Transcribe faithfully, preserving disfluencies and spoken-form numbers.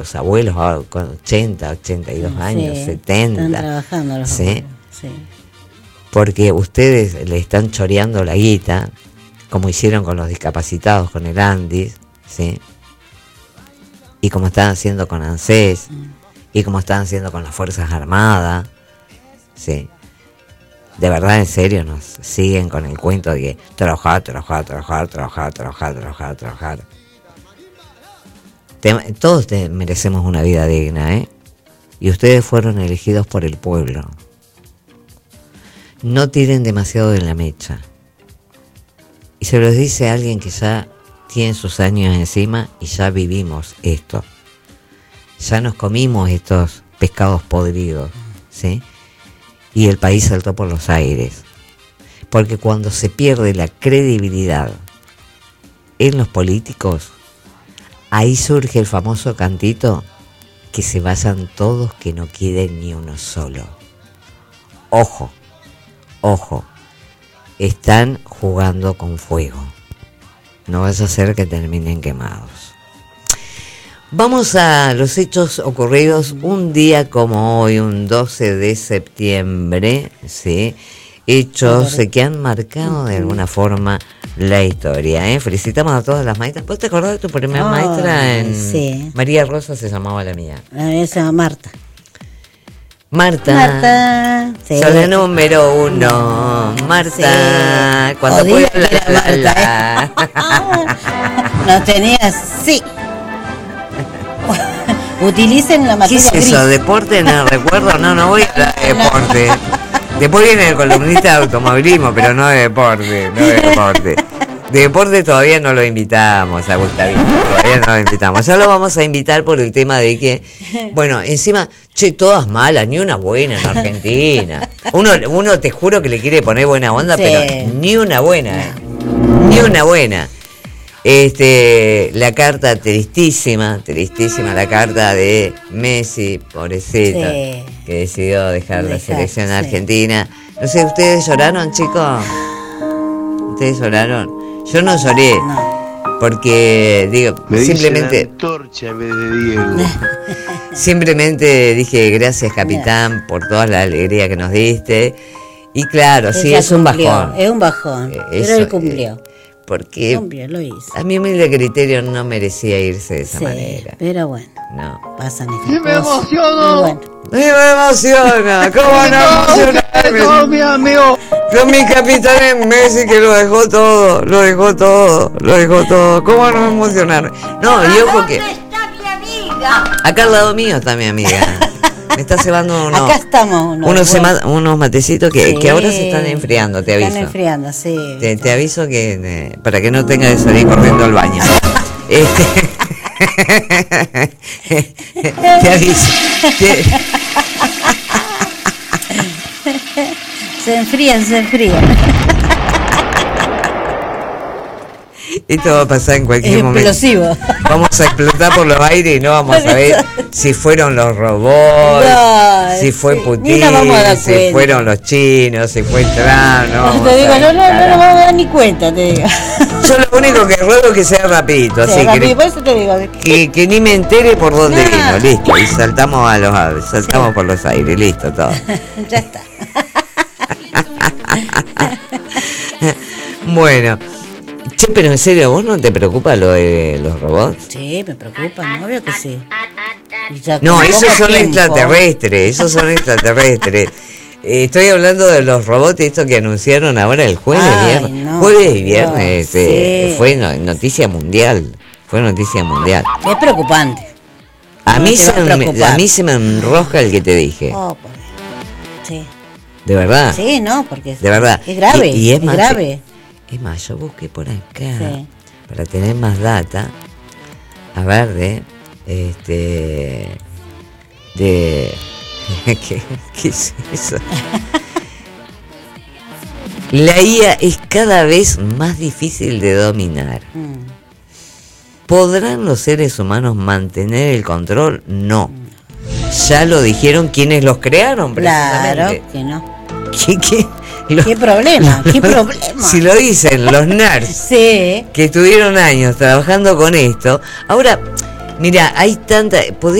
los abuelos ahora con ochenta, ochenta y dos años, Sí, setenta. Están trabajando los ¿sí? abuelos, sí. Porque ustedes le están choreando la guita, como hicieron con los discapacitados, con el Andis, ¿sí? Y como están haciendo con ANSES, mm. y como están haciendo con las Fuerzas Armadas, ¿sí? De verdad, en serio, nos siguen con el cuento de que trabajar, trabajar, trabajar, trabajar, trabajar, trabajar, trabajar. Te, todos te merecemos una vida digna, ¿eh? Y ustedes fueron elegidos por el pueblo. No tiren demasiado de la mecha. Y se los dice alguien que ya tiene sus años encima y ya vivimos esto. Ya nos comimos estos pescados podridos, ¿sí? Y el país saltó por los aires. Porque cuando se pierde la credibilidad en los políticos, ahí surge el famoso cantito, que se vayan todos, que no quede ni uno solo. Ojo, ojo, están jugando con fuego. No vaya a ser que terminen quemados. Vamos a los hechos ocurridos un día como hoy, un doce de septiembre, ¿sí? Hechos que han marcado de alguna forma la historia, ¿eh? Felicitamos a todas las maestras. ¿Vos te acordás de tu primera oh, maestra? En sí. María Rosa se llamaba la mía. La mía se llama Marta. Marta. Marta. Sí. Sos la número uno. Marta. Sí. Cuando pueda la, la, la. Nos tenías, sí. Utilicen la materia ¿Qué es eso? gris. ¿Deporte? No recuerdo. No, no voy a hablar de deporte. Después viene el columnista de automovilismo, pero no de deporte, no de deporte. De deporte todavía no lo invitamos a Gustavito, todavía no lo invitamos. Ya lo vamos a invitar por el tema de que, bueno, encima, che, todas malas, ni una buena en Argentina. Uno, uno te juro que le quiere poner buena onda, sí. Pero ni una buena, eh. ni una buena. Este, la carta tristísima, tristísima la carta de Messi, pobrecito, sí. que decidió dejar, dejar la selección sí. argentina. No sé, ¿ustedes lloraron, chicos? ¿Ustedes lloraron? Yo no lloré, no. porque, digo, Me simplemente... Antorcha en vez de Diego. Simplemente dije, gracias, capitán, por toda la alegría que nos diste. Y claro, Ella sí, es cumplió, un bajón. Es un bajón, eh, pero él cumplió. Eh, Porque Cumplió, lo hizo. A mi humilde criterio no merecía irse de esa sí, manera. Pero bueno, no. pasan estas ¡Sí me emociono! Bueno. ¡Sí me emociona! ¿Cómo no emocionarme? Mi amigo. Yo mi capitán es Messi, que lo dejó todo, lo dejó todo, lo dejó todo. ¿Cómo no emocionarme? No, y ojo que... ¿Dónde está mi amiga? Acá al lado mío está mi amiga. Me está cebando unos, Acá estamos, unos, unos, bueno. sema, unos matecitos que, sí, que ahora se están enfriando, te aviso. Están enfriando, sí. Te, te aviso que eh, para que no tenga que salir corriendo al baño. este, te aviso. Te... Se enfrían, se enfrían. Esto va a pasar en cualquier es momento. Explosivo. Vamos a explotar por los aires y no vamos a ver si fueron los robots, no, si fue sí. Putin, si cuenta. Fueron los chinos, si fue Trump. No, no te digo, no, no, no nos vamos a dar ni cuenta, te digo. Yo lo único que ruego es que sea rapidito, sí, así rápido, que, por eso te digo. Que, que ni me entere por dónde no. vino, listo. Y saltamos a los saltamos sí. por los aires, listo, todo. Ya está. Bueno. Che, pero en serio, ¿vos no te preocupa lo de los robots? Sí, me preocupa, ¿no? Obvio que sí. No, esos son tiempo. extraterrestres, esos son extraterrestres. Eh, estoy hablando de los robots, esto que anunciaron ahora el jueves, Ay, viernes. No, jueves y viernes, no, eh, sí. fue no, noticia mundial, fue noticia mundial. Es preocupante. A, no mí se me, a mí se me enrosca el que te dije. Oh, pues, sí. ¿De verdad? Sí, no, porque es, de verdad. es grave, y, y es, es más, grave. Es más, yo busqué por acá, sí. para tener más data, a ver, de, este, de, ¿qué, qué es eso? La I A es cada vez más difícil de dominar. Mm. ¿Podrán los seres humanos mantener el control? No. Mm. Ya lo dijeron quienes los crearon, precisamente. Claro que no. ¿Qué, qué? Los, ¿Qué problema? ¿Qué problema? Si lo dicen los nerds sí. que estuvieron años trabajando con esto, ahora, mira, hay tanta...